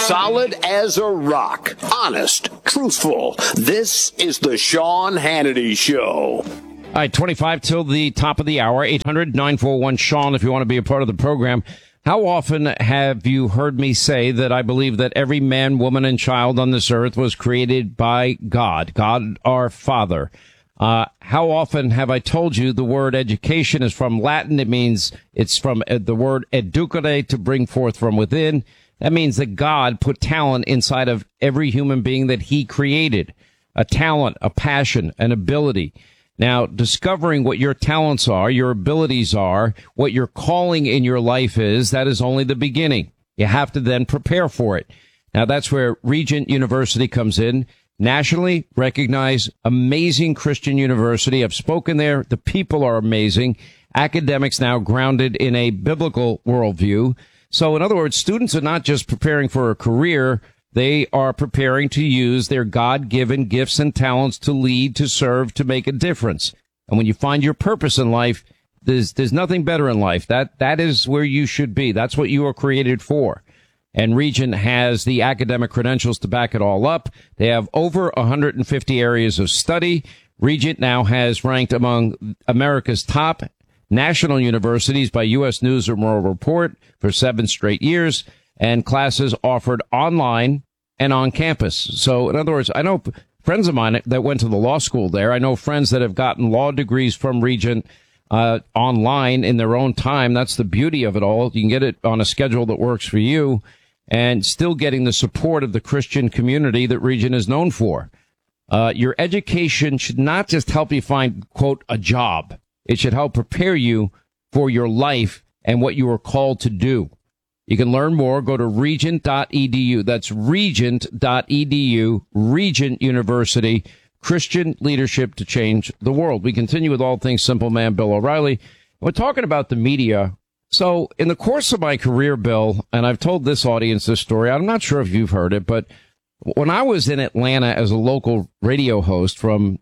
Solid as a rock. Honest. Truthful. This is the Sean Hannity Show. All right, 25 till the top of the hour. 800-941-SEAN if you want to be a part of the program. How often have you heard me say that I believe that every man, woman, and child on this earth was created by God, God our Father? How often have I told you the word education is from Latin? It's from the word educare, to bring forth from within. That means that God put talent inside of every human being that he created. A talent, a passion, an ability. Now, discovering what your talents are, your abilities are, what your calling in your life is, that is only the beginning. You have to then prepare for it. Now, that's where Regent University comes in. Nationally recognized, amazing Christian university. I've spoken there. The people are amazing. Academics now grounded in a biblical worldview. So, in other words, students are not just preparing for a career. They are preparing to use their God-given gifts and talents to lead, to serve, to make a difference. And when you find your purpose in life, there's nothing better in life. That is where you should be. That's what you are created for. And Regent has the academic credentials to back it all up. They have over 150 areas of study. Regent now has ranked among America's top national universities by U.S. News and World Report for 7 straight years, and classes offered online and on campus. So, in other words, I know friends of mine that went to the law school there. I know friends that have gotten law degrees from Regent online in their own time. That's the beauty of it all. You can get it on a schedule that works for you and still getting the support of the Christian community that Regent is known for. Your education should not just help you find, quote, a job. It should help prepare you for your life and what you are called to do. You can learn more. Go to regent.edu. That's regent.edu. Regent University. Christian leadership to change the world. We continue with all things Simple Man Bill O'Reilly. We're talking about the media. So in the course of my career, Bill, and I've told this audience this story, I'm not sure if you've heard it, but when I was in Atlanta as a local radio host from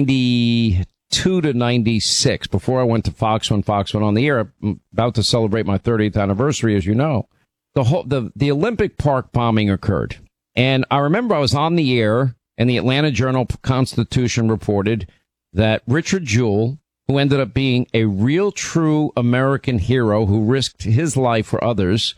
92 to 96, before I went to Fox when Fox went on the air, I'm about to celebrate my 30th anniversary, as you know, the Olympic Park bombing occurred. And I remember I was on the air, and the Atlanta Journal-Constitution reported that Richard Jewell, who ended up being a real true American hero who risked his life for others,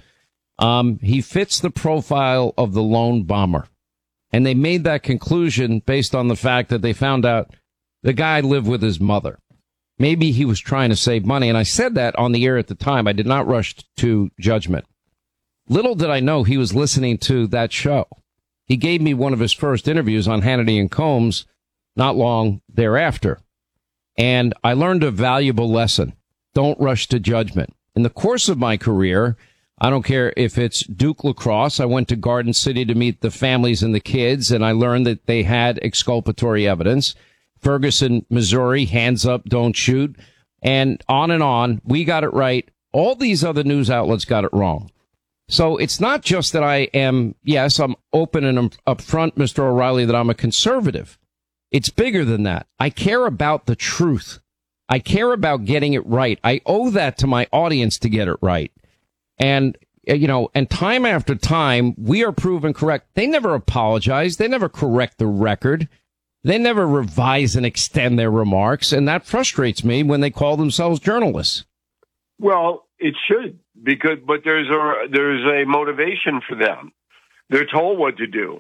he fits the profile of the lone bomber. And they made that conclusion based on the fact that they found out the guy lived with his mother. Maybe he was trying to save money. And I said that on the air at the time. I did not rush to judgment. Little did I know he was listening to that show. He gave me one of his first interviews on Hannity and Combs not long thereafter. And I learned a valuable lesson. Don't rush to judgment. In the course of my career, I don't care if it's Duke lacrosse. I went to Garden City to meet the families and the kids, and I learned that they had exculpatory evidence. Ferguson, Missouri, hands up, don't shoot, and on. We got it right. All these other news outlets got it wrong. So it's not just that I'm open and upfront, Mr. O'Reilly, that I'm a conservative. It's bigger than that. I care about the truth. I care about getting it right. I owe that to my audience to get it right. And, and time after time, we are proven correct. They never apologize. They never correct the record. They never revise and extend their remarks, and that frustrates me when they call themselves journalists. Well, it should, but there's a motivation for them. They're told what to do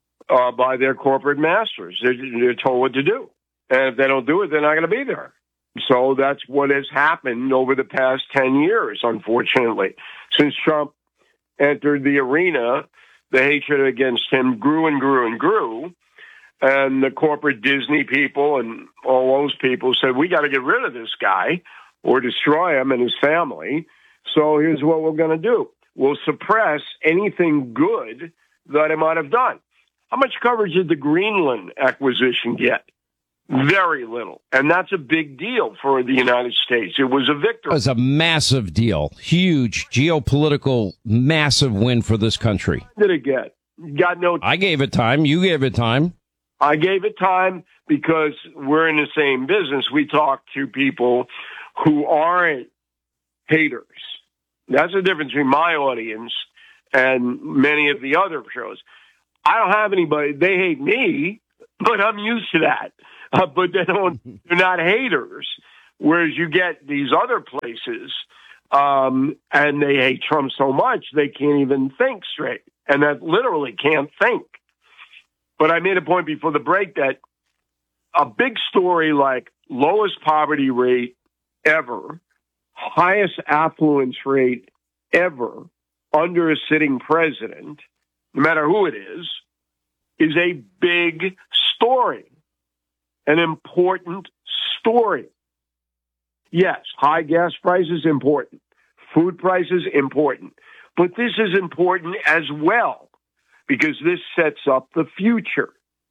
by their corporate masters. They're told what to do, and if they don't do it, they're not going to be there. So that's what has happened over the past 10 years, unfortunately. Since Trump entered the arena, the hatred against him grew and grew and grew. And the corporate Disney people and all those people said, we got to get rid of this guy or destroy him and his family. So here's what we're going to do. We'll suppress anything good that he might have done. How much coverage did the Greenland acquisition get? Very little. And that's a big deal for the United States. It was a victory. It was a massive deal. Huge geopolitical, massive win for this country. What did it get? Got no. I gave it time. You gave it time. I gave it time because we're in the same business. We talk to people who aren't haters. That's the difference between my audience and many of the other shows. I don't have anybody. They hate me, but I'm used to that. But they're not haters. Whereas you get these other places, and they hate Trump so much they can't even think straight, and that literally can't think. But I made a point before the break that a big story like lowest poverty rate ever, highest affluence rate ever under a sitting president, no matter who it is a big story, an important story. Yes, high gas prices, important. Food prices, important. But this is important as well, because this sets up the future.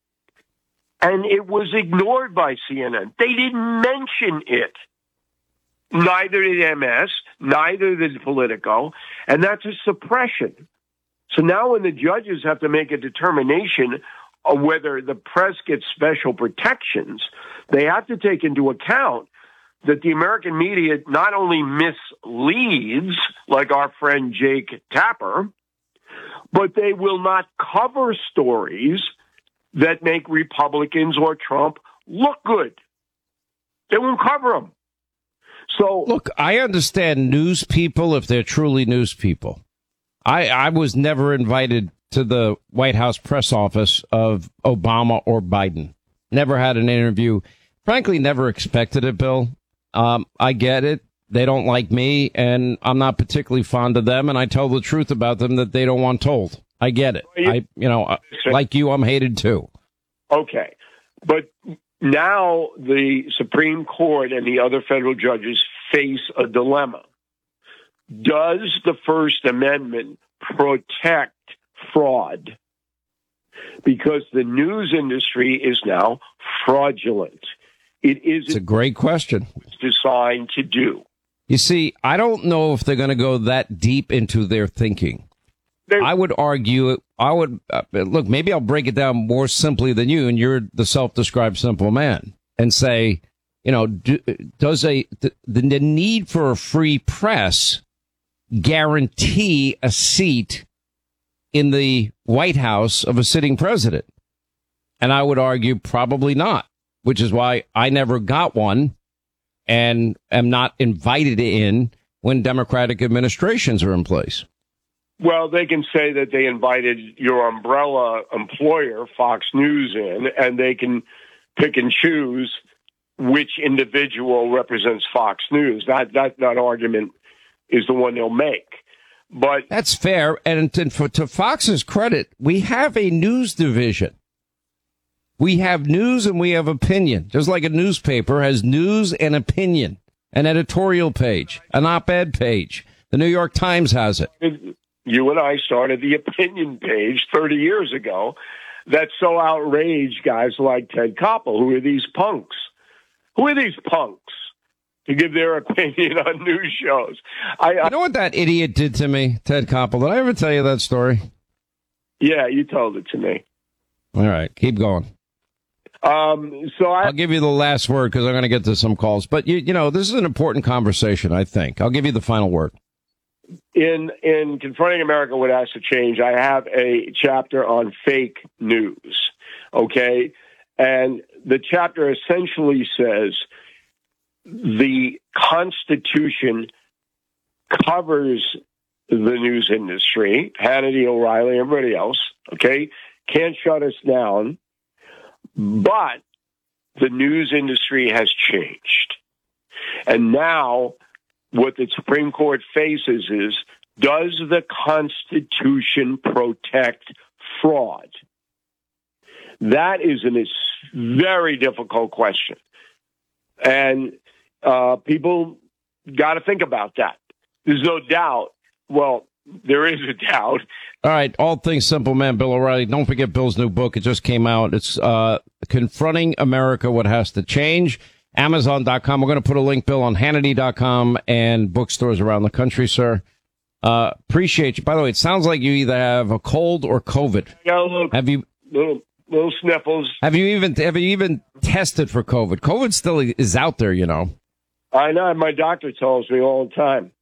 And it was ignored by CNN. They didn't mention it. Neither did MS, neither did Politico, and that's a suppression. So now when the judges have to make a determination of whether the press gets special protections, they have to take into account that the American media not only misleads, like our friend Jake Tapper, but they will not cover stories that make Republicans or Trump look good. They won't cover them. So look, I understand news people if they're truly news people. I was never invited to the White House press office of Obama or Biden. Never had an interview. Frankly, never expected it, Bill. I get it. They don't like me, and I'm not particularly fond of them, and I tell the truth about them that they don't want told. I get it. Like you, I'm hated too. Okay. But now the Supreme Court and the other federal judges face a dilemma. Does the First Amendment protect fraud? Because the news industry is now fraudulent. It's a great question. It's designed to do. You see, I don't know if they're going to go that deep into their thinking. I would argue, look, maybe I'll break it down more simply than you, and you're the self-described simple man, and say, does the need for a free press guarantee a seat in the White House of a sitting president? And I would argue probably not, which is why I never got one and am not invited in when Democratic administrations are in place. Well, they can say that they invited your umbrella employer, Fox News, in, and they can pick and choose which individual represents Fox News. That argument is the one they'll make. But that's fair. And to Fox's credit, we have a news division. We have news and we have opinion, just like a newspaper has news and opinion, an editorial page, an op-ed page. The New York Times has it. You and I started the opinion page 30 years ago that so outraged guys like Ted Koppel. Who are these punks? Who are these punks to give their opinion on news shows? You know what that idiot did to me, Ted Koppel? Did I ever tell you that story? Yeah, you told it to me. All right, keep going. I'll give you the last word because I'm going to get to some calls. But, you know, this is an important conversation, I think. I'll give you the final word. In Confronting America, What Has to Change, I have a chapter on fake news, okay? And the chapter essentially says the Constitution covers the news industry, Hannity, O'Reilly, everybody else, okay? Can't shut us down. But the news industry has changed. And now what the Supreme Court faces is, does the Constitution protect fraud? That is a very difficult question. And people got to think about that. There's no doubt. Well, there is a doubt. All right. All things simple, man. Bill O'Reilly. Don't forget Bill's new book. It just came out. It's Confronting America, What Has to Change. Amazon.com. We're going to put a link, Bill, on Hannity.com and bookstores around the country, sir. Appreciate you. By the way, it sounds like you either have a cold or COVID. Yeah, have you little sniffles? Have you even tested for COVID? COVID still is out there, you know. I know. My doctor tells me all the time.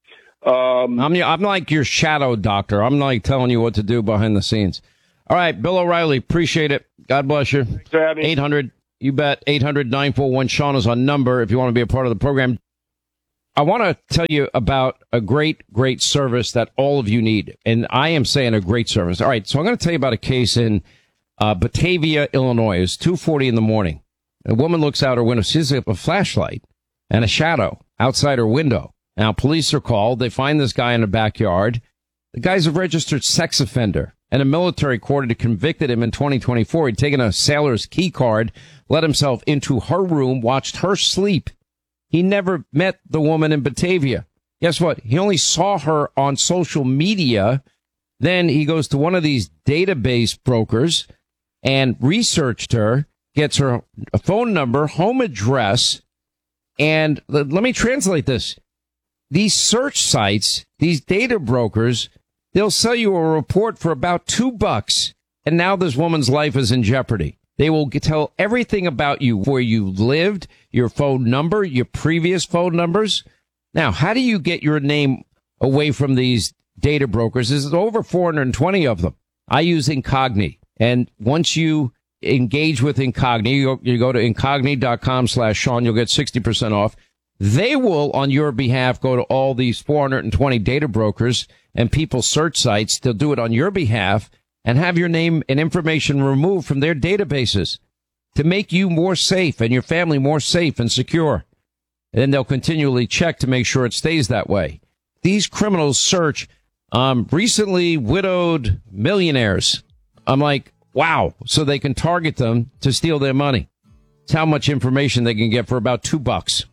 I'm like your shadow doctor. I'm like telling you what to do behind the scenes. All right, Bill O'Reilly, appreciate it. God bless you. 800, you bet, 800-941-SEAN is our number if you want to be a part of the program. I want to tell you about a great service that all of you need. And I am saying a great service. All right, so I'm going to tell you about a case in Batavia, Illinois. It's 2:40 in the morning. A woman looks out her window. She sees a flashlight and a shadow outside her window. Now, police are called. They find this guy in the backyard. The guy's a registered sex offender, and a military court had convicted him in 2024. He'd taken a sailor's key card, let himself into her room, watched her sleep. He never met the woman in Batavia. Guess what? He only saw her on social media. Then he goes to one of these database brokers and researched her, gets her phone number, home address, and let me translate this. These search sites, these data brokers, they'll sell you a report for about $2, and now this woman's life is in jeopardy. They will tell everything about you, where you lived, your phone number, your previous phone numbers. Now, how do you get your name away from these data brokers? There's over 420 of them. I use Incogni, and once you engage with Incogni, you go to incogni.com/Sean, you'll get 60% off. They will, on your behalf, go to all these 420 data brokers and people's search sites. They'll do it on your behalf and have your name and information removed from their databases to make you more safe and your family more safe and secure. And then they'll continually check to make sure it stays that way. These criminals search recently widowed millionaires. I'm like, wow. So they can target them to steal their money. It's how much information they can get for about $2.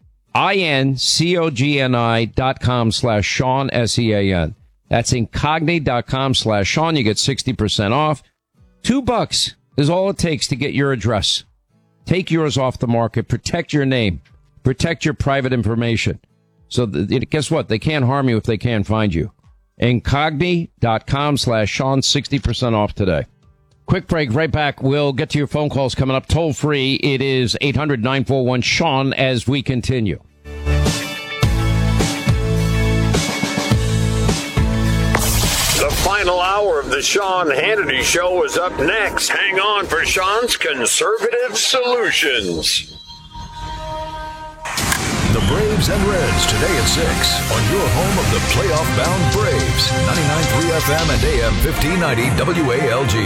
incogni.com/Sean, SEAN. That's incogni.com/Sean. You get 60% off. $2 is all it takes to get your address. Take yours off the market. Protect your name. Protect your private information. So guess what? They can't harm you if they can't find you. Incogni.com/Sean, 60% off today. Quick break, right back. We'll get to your phone calls coming up. Toll free. It is 800-941-SEAN as we continue. The final hour of the Sean Hannity Show is up next. Hang on for Sean's Conservative Solutions. The Braves and Reds today at 6 on your home of the playoff-bound Braves. 99.3 FM and AM 1590 WALG.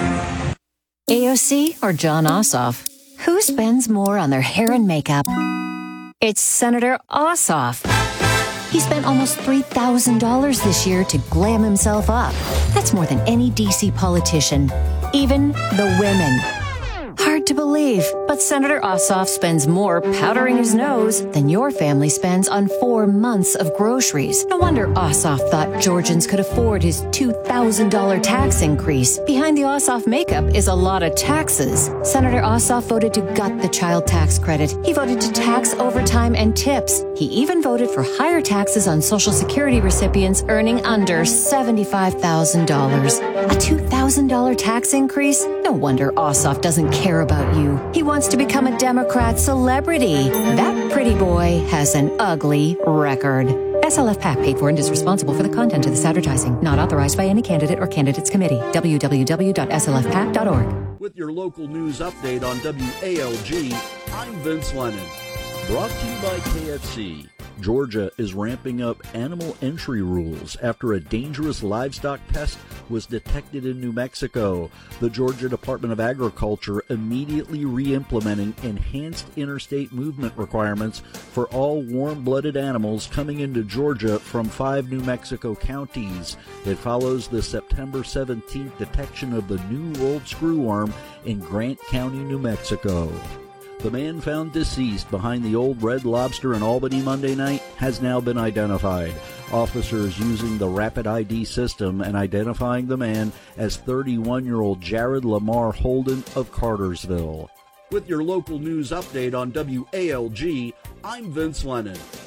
AOC or Jon Ossoff? Who spends more on their hair and makeup? It's Senator Ossoff. He spent almost $3,000 this year to glam himself up. That's more than any D.C. politician, even the women. Hard to believe, but Senator Ossoff spends more powdering his nose than your family spends on 4 months of groceries. No wonder Ossoff thought Georgians could afford his $2,000 tax increase. Behind the Ossoff makeup is a lot of taxes. Senator Ossoff voted to gut the child tax credit. He voted to tax overtime and tips. He even voted for higher taxes on Social Security recipients earning under $75,000. A $2,000 tax increase? No wonder Ossoff doesn't care about you. He wants to become a Democrat celebrity. That pretty boy has an ugly record. SLF PAC paid for and is responsible for the content of this advertising. Not authorized by any candidate or candidates committee. www.slfpac.org. With your local news update on WALG, I'm Vince Lennon. Brought to you by KFC. Georgia is ramping up animal entry rules after a dangerous livestock pest was detected in New Mexico. The Georgia Department of Agriculture immediately re-implementing enhanced interstate movement requirements for all warm-blooded animals coming into Georgia from 5 New Mexico counties. It follows the September 17th detection of the new rolled screwworm in Grant County, New Mexico. The man found deceased behind the old Red Lobster in Albany Monday night has now been identified. Officers using the Rapid ID system and identifying the man as 31-year-old Jared Lamar Holden of Cartersville. With your local news update on WALG, I'm Vince Lennon.